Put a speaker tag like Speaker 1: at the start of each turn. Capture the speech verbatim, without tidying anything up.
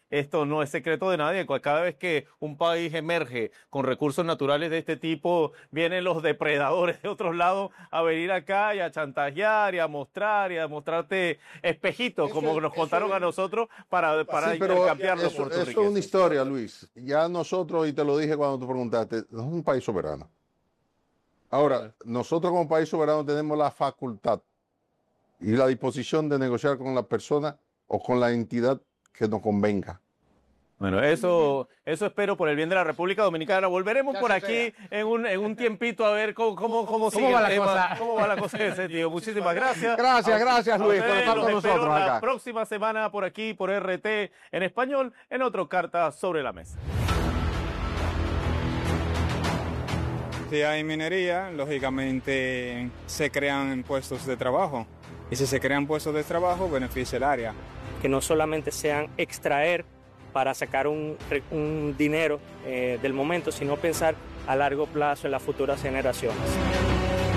Speaker 1: esto no es secreto de nadie. Cada vez que un país emerge con recursos naturales de este tipo, vienen los depredadores de otros lados a venir acá y a chantajear y a mostrar y a mostrarte espejitos, eso como es, nos contaron es, a nosotros, para, para
Speaker 2: sí,
Speaker 1: intercambiarlo
Speaker 2: eso,
Speaker 1: por tu
Speaker 2: eso
Speaker 1: riqueza.
Speaker 2: Es una historia, Luis. Ya nosotros, y te lo dije cuando tú preguntaste, no es un país soberano. Ahora, nosotros como país soberano tenemos la facultad y la disposición de negociar con la persona o con la entidad que nos convenga.
Speaker 1: Bueno, eso, eso espero por el bien de la República Dominicana. Volveremos
Speaker 3: Ya
Speaker 1: por aquí en un, en un tiempito a ver cómo, cómo, cómo sigue
Speaker 3: va
Speaker 1: el
Speaker 3: la
Speaker 1: tema,
Speaker 3: cosa?
Speaker 1: cómo va la cosa en ese sentido. Muchísimas gracias.
Speaker 3: Gracias, gracias, Luis, por estar con nosotros acá.
Speaker 1: La próxima semana por aquí, por R T en español, en otro Carta sobre la Mesa.
Speaker 4: Si hay minería, lógicamente se crean puestos de trabajo. Y si se crean puestos de trabajo, beneficia el área.
Speaker 5: Que no solamente sean extraer para sacar un, un dinero eh, del momento, sino pensar a largo plazo en las futuras generaciones.